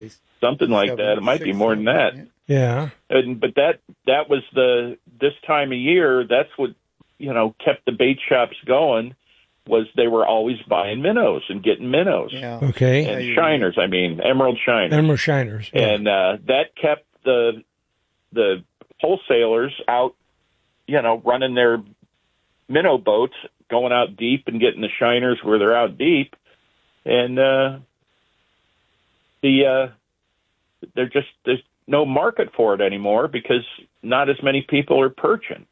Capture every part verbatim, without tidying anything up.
something like that. It might be more than that. Yeah. And, but that that was the this time of year. That's what you know kept the bait shops going. Was they were always buying minnows and getting minnows. Yeah. Okay. And yeah, shiners. I mean, emerald shiners. Emerald shiners. Yeah. And uh, that kept the the wholesalers out, you know, running their minnow boats, going out deep and getting the shiners where they're out deep, and uh, the uh, they're just there's no market for it anymore because not as many people are perching.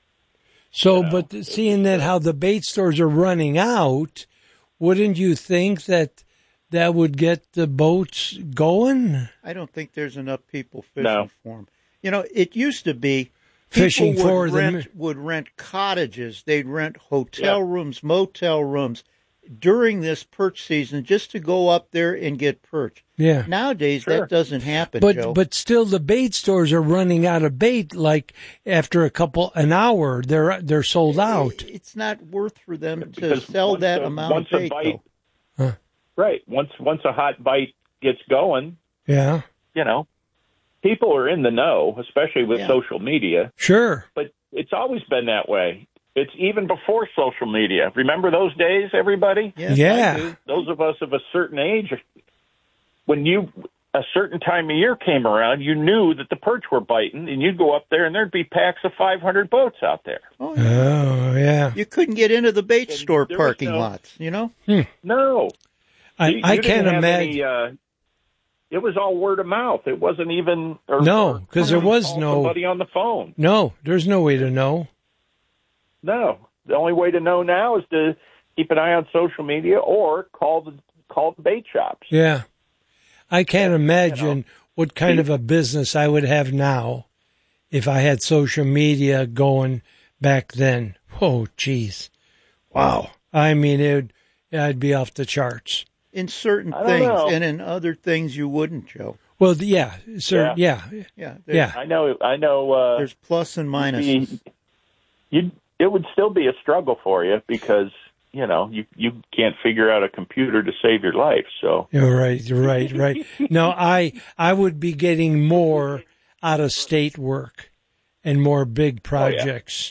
So, you know, but seeing that how the bait stores are running out, wouldn't you think that that would get the boats going? I don't think there's enough people fishing no. for them. You know, it used to be fishing people for would rent, them. would rent cottages. They'd rent hotel yeah. rooms, motel rooms during this perch season just to go up there and get perch. Yeah. Nowadays, sure. that doesn't happen, But Joe. but still, the bait stores are running out of bait. Like after a couple an hour, they're they're sold out. It's not worth for them to Because sell once that a- amount once of a bait. bite, though. Huh. right? Once once a hot bite gets going, Yeah. you know, people are in the know, especially with Yeah. social media. Sure. But it's always been that way. It's even before social media. Remember those days, everybody? Yes, Yeah. I do. Those of us of a certain age, when you a certain time of year came around, you knew that the perch were biting, and you'd go up there, and there'd be packs of five hundred boats out there. Oh, yeah. Oh yeah. You couldn't get into the bait And store there was parking no- lots, you know? No, I You- I you didn't can't have imagine. Any, uh, it was all word of mouth. It wasn't even or, No, or 'cause there was call no- somebody on the phone. No, there's no way to know. No, the only way to know now is to keep an eye on social media or call the call the bait shops. Yeah. I can't imagine you know. what kind of a business I would have now if I had social media going back then. Oh, geez. Wow. I mean, it would, I'd be off the charts. In certain I don't things, know. and in other things you wouldn't, Joe. Well, yeah, sir. Yeah. Yeah, Yeah. there's, I know. I know. Uh, there's plus and minuses. you it would still be a struggle for you because you know you you can't figure out a computer to save your life. So You're right. You're right. Right. No, I, I would be getting more out of state work and more big projects.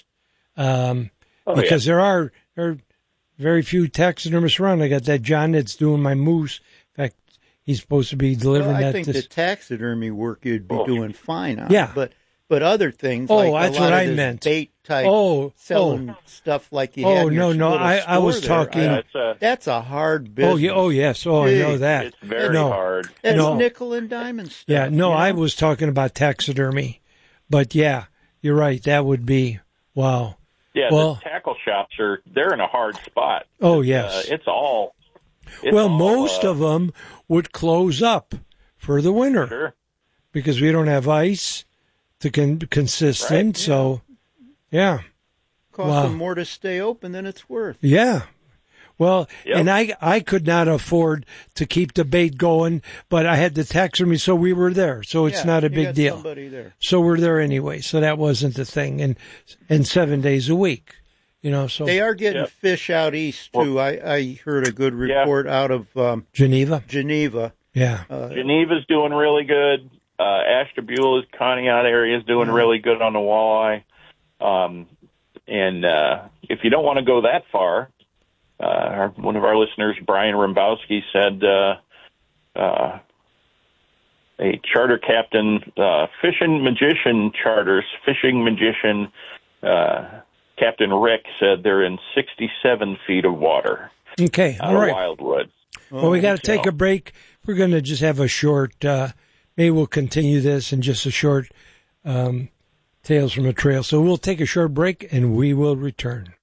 Um, oh, because yeah. there are, there are very few taxidermists around. I got that John that's doing my moose. In fact, he's supposed to be delivering Well, I that. think this, the taxidermy work you'd be Oh. doing fine on. Yeah. But but other things Oh, like a that's lot what of I this meant. bait type Oh, selling oh. stuff like you Oh, had in no, your no, little I- I was store there, talking- yeah, it's a, that's a hard business. oh, yeah, oh, yes. Oh, I know Big. that. it's very no. hard. That's No. nickel and diamond stuff. Yeah, no, you know? I was talking about taxidermy. But yeah, you're right. That would be, wow. Yeah, Well- the tackle shops are they're in a hard spot. Oh, Uh, yes. it's all. It's well, all, most uh, of them would close up for the winter Sure. because we don't have ice to con- consistent. Right, So, yeah, Costs Wow. them more to stay open than it's worth. yeah. Well, Yep. and I I could not afford to keep the bait going, but I had the taxidermy, so we were there. So it's Yeah, not a you big got deal. Somebody there. So we're there anyway. So that wasn't the thing, and and seven days a week, you know. So They are getting Yep. fish out east too. I, I heard a good Yeah. report out of um, Geneva, Geneva. yeah. Uh, Geneva's doing really good. Uh, Ashtabula's Conneaut area is doing really good on the walleye. Um, and uh, if you don't want to go that far, uh, our, one of our listeners, Brian Rimbowski, said uh, uh, a charter captain, uh, fishing magician charters, fishing magician uh, Captain Rick said they're in sixty-seven feet of water Okay, out all of right. Wildwood. Well, we got to take so- a break. We're going to just have a short, uh, maybe we'll continue this in just a short um, Tales from a Trail. So we'll take a short break and we will return.